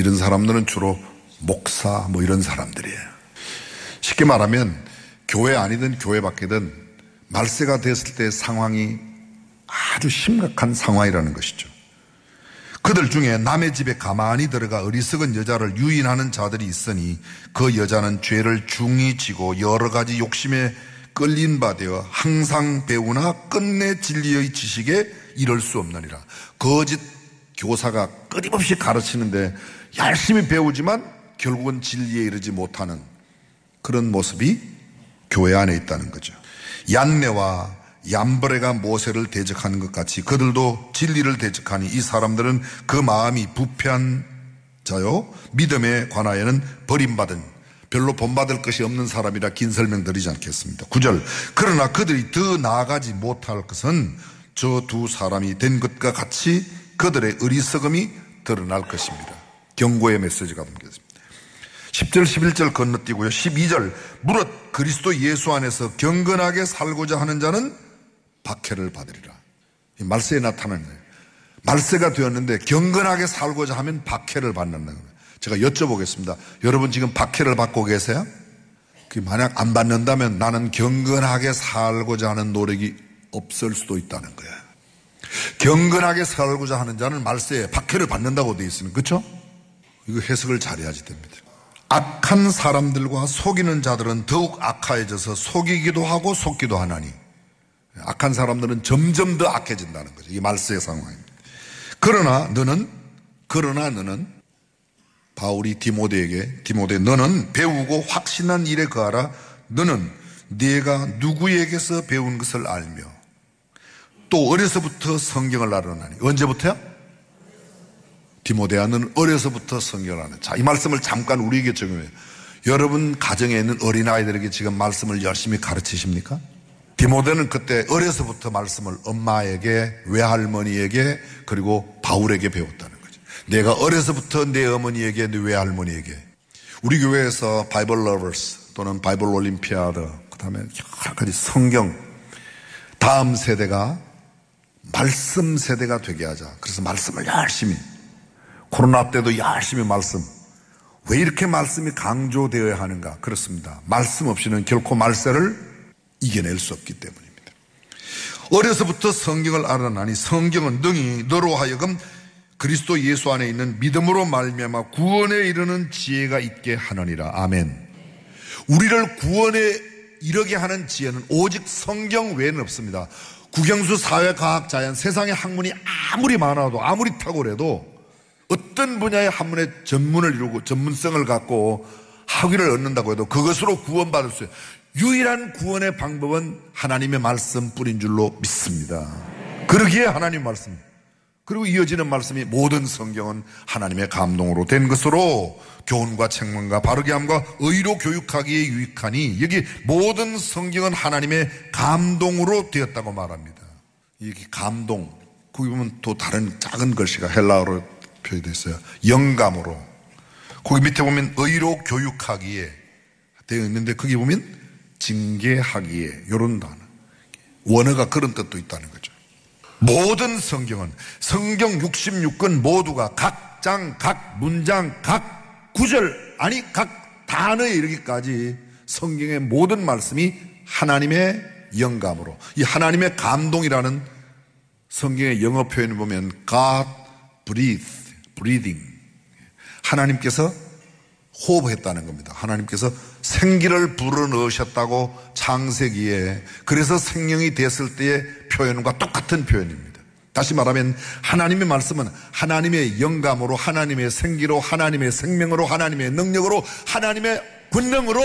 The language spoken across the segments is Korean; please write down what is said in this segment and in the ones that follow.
이런 사람들은 주로 목사 이런 사람들이에요. 쉽게 말하면 교회 아니든 교회 밖이든 말세가 됐을 때 상황이 아주 심각한 상황이라는 것이죠. 그들 중에 남의 집에 가만히 들어가 어리석은 여자를 유인하는 자들이 있으니 그 여자는 죄를 중히 지고 여러 가지 욕심에 끌린 바 되어 항상 배우나 끝내 진리의 지식에 이를 수 없느니라. 거짓 교사가 끊임없이 가르치는데 열심히 배우지만 결국은 진리에 이르지 못하는 그런 모습이 교회 안에 있다는 거죠. 얀네와 얌브레가 모세를 대적하는 것 같이 그들도 진리를 대적하니 이 사람들은 그 마음이 부패한 자요 믿음에 관하여는 버림받은 별로 본받을 것이 없는 사람이라 긴 설명 드리지 않겠습니다. 9절 그러나 그들이 더 나아가지 못할 것은 저 두 사람이 된 것과 같이 그들의 어리석음이 드러날 것입니다. 경고의 메시지가 담겨있습니다. 10절 11절 건너뛰고요. 12절 무릇 그리스도 예수 안에서 경건하게 살고자 하는 자는 박해를 받으리라. 이 말세에 나타나는 거예요. 말세가 되었는데 경건하게 살고자 하면 박해를 받는 거예요. 제가 여쭤보겠습니다. 여러분 지금 박해를 받고 계세요? 만약 안 받는다면 나는 경건하게 살고자 하는 노력이 없을 수도 있다는 거예요. 경건하게 살고자 하는 자는 말세에 박해를 받는다고 되어 있으면 그렇죠? 이거 해석을 잘해야지 됩니다. 악한 사람들과 속이는 자들은 더욱 악해져서 속이기도 하고 속기도 하나니 악한 사람들은 점점 더 악해진다는 거죠. 이게 말세의 상황입니다. 그러나 너는 바울이 디모데 너는 배우고 확신한 일에 거하라. 너는 네가 누구에게서 배운 것을 알며 또 어려서부터 성경을 알아나니. 언제부터요? 디모데야 너는 어려서부터 성경을 알아나. 자, 이 말씀을 잠깐 우리에게 적용해요. 여러분 가정에 있는 어린아이들에게 지금 말씀을 열심히 가르치십니까? 디모데는 그때 어려서부터 말씀을 엄마에게, 외할머니에게, 그리고 바울에게 배웠다는 거죠. 내가 어려서부터 내 어머니에게, 내 외할머니에게. 우리 교회에서 바이블 러버스 또는 바이블 올림피아드, 그 다음에 여러 가지 성경, 다음 세대가 말씀 세대가 되게 하자. 그래서 말씀을 열심히, 코로나 때도 열심히 말씀. 왜 이렇게 말씀이 강조되어야 하는가? 그렇습니다. 말씀 없이는 결코 말세를 이겨낼 수 없기 때문입니다. 어려서부터 성경을 알아나니 성경은 능히 너로 하여금 그리스도 예수 안에 있는 믿음으로 말미암아 구원에 이르는 지혜가 있게 하느니라. 아멘. 우리를 구원에 이르게 하는 지혜는 오직 성경 외에는 없습니다. 국영수, 사회, 과학, 자연, 세상의 학문이 아무리 많아도 아무리 탁월해도 어떤 분야의 학문에 전문을 이루고 전문성을 갖고 학위를 얻는다고 해도 그것으로 구원받을 수 있어요. 유일한 구원의 방법은 하나님의 말씀뿐인 줄로 믿습니다. 그러기에 하나님 말씀, 그리고 이어지는 말씀이 모든 성경은 하나님의 감동으로 된 것으로 교훈과 책망과 바르게 함과 의로 교육하기에 유익하니, 여기 모든 성경은 하나님의 감동으로 되었다고 말합니다. 이게 감동, 거기 보면 또 다른 작은 글씨가 헬라어로 표시되어 있어요. 영감으로. 거기 밑에 보면 의로 교육하기에 되어 있는데 거기 보면 징계하기에, 이런 단어. 원어가 그런 뜻도 있다는 거죠. 모든 성경은, 성경 66권 모두가 각 장, 각 문장, 각 구절, 아니 각 단어에 이르기까지 성경의 모든 말씀이 하나님의 영감으로, 이 하나님의 감동이라는 성경의 영어 표현을 보면 God breathing, 하나님께서 호흡했다는 겁니다. 하나님께서 생기를 불어넣으셨다고 창세기에, 그래서 생명이 됐을 때의 표현과 똑같은 표현입니다. 다시 말하면 하나님의 말씀은 하나님의 영감으로, 하나님의 생기로, 하나님의 생명으로, 하나님의 능력으로, 하나님의 권능으로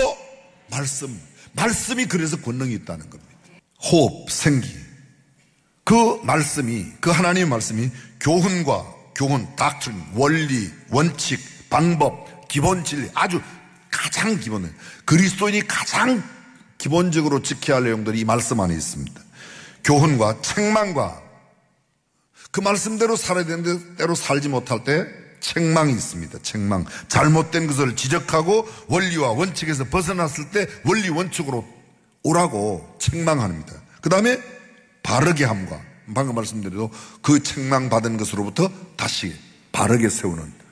말씀이 그래서 권능이 있다는 겁니다. 호흡, 생기. 그 말씀이, 그 하나님의 말씀이 교훈, doctrine, 원리, 원칙, 방법, 기본 진리, 아주 가장 기본은 그리스도인이 가장 기본적으로 지켜야 할 내용들이 이 말씀 안에 있습니다. 교훈과 책망과, 그 말씀대로 살아야 되는데 때로 살지 못할 때 책망이 있습니다. 책망, 잘못된 것을 지적하고 원리와 원칙에서 벗어났을 때 원리 원칙으로 오라고 책망합니다. 그 다음에 바르게 함과, 방금 말씀드려도 그 책망받은 것으로부터 다시 바르게 세우는